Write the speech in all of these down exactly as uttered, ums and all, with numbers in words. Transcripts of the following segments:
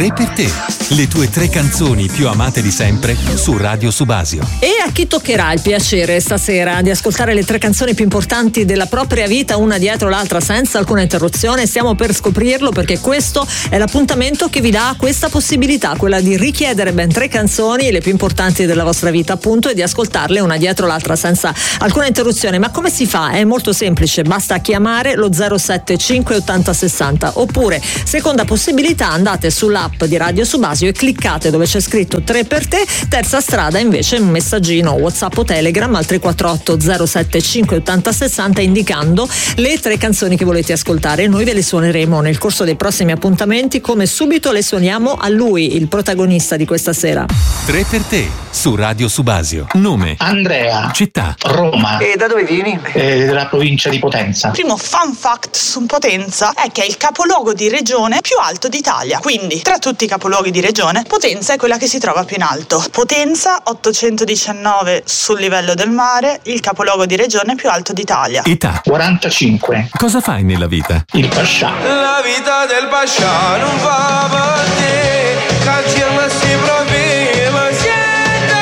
tre per te, le tue tre canzoni più amate di sempre su Radio Subasio. E a chi toccherà il piacere stasera di ascoltare le tre canzoni più importanti della propria vita, una dietro l'altra senza alcuna interruzione? Stiamo per scoprirlo, perché questo è l'appuntamento che vi dà questa possibilità, quella di richiedere ben tre canzoni, le più importanti della vostra vita appunto, e di ascoltarle una dietro l'altra senza alcuna interruzione. Ma come si fa? È molto semplice, basta chiamare lo zero sette cinque ottanta sessanta, oppure seconda possibilità, andate sull'app di Radio Subasio e cliccate dove c'è scritto tre per te. Terza strada invece un messaggino WhatsApp o Telegram al tre quattro otto zero sette cinque ottanta sessanta indicando le tre canzoni che volete ascoltare, e noi ve le suoneremo nel corso dei prossimi appuntamenti, come subito le suoniamo a lui, il protagonista di questa sera. tre per te su Radio Subasio. Nome: Andrea. Città: Roma. E da dove vieni? Eh, della provincia di Potenza. Primo fun fact su Potenza è che è il capoluogo di regione più alto d'Italia. Quindi, tra tutti i capoluoghi di regione, Potenza è quella che si trova più in alto. Potenza, ottocentodiciannove sul livello del mare, il capoluogo di regione più alto d'Italia. Età: quarantacinque. Cosa fai nella vita? Il pascià. La vita del pascià non va per te, calciamo si profila, siete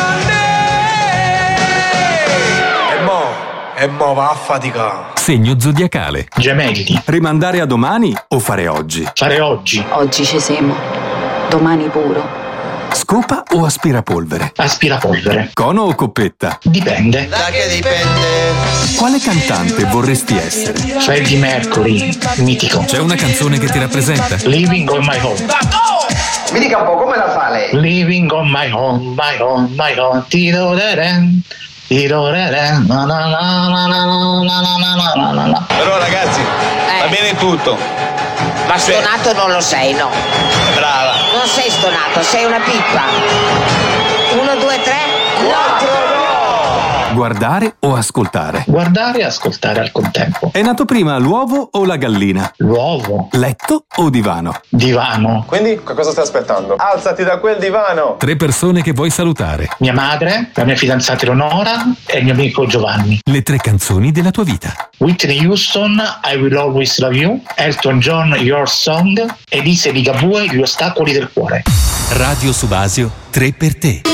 a me. E mo, e mo va a faticare. Segno zodiacale: Gemelli. rimandare a domani o fare oggi? Fare oggi. Oggi ci siamo, domani puro. Scopa o aspirapolvere? Aspirapolvere. Cono o coppetta? Dipende. Da che dipende? Quale cantante vorresti essere? Freddie Mercury. Mitico. C'è una canzone che ti rappresenta? Living on my home. Mi dica un po', come la fa lei? Living on my home, my home, my home. Tiro-re-ren. Tiro-re-ren. Na na na na na na na na na na. Però ragazzi, va bene tutto. Ma stonato non lo sei, no? Brava. Non sei stonato, sei una pippa. Uno, due, tre, quattro, no! Guardare o ascoltare? Guardare e ascoltare al contempo. È nato prima l'uovo o la gallina? L'uovo. Letto o divano? Divano. Quindi che cosa stai aspettando? Alzati da quel divano! Tre persone che vuoi salutare. Mia madre, la mia fidanzata Eleonora e il mio amico Giovanni. Le tre canzoni della tua vita. Whitney Houston, I Will Always Love You. Elton John, Your Song. Elise Ligabue, Gli ostacoli del cuore. Radio Subasio, tre per te.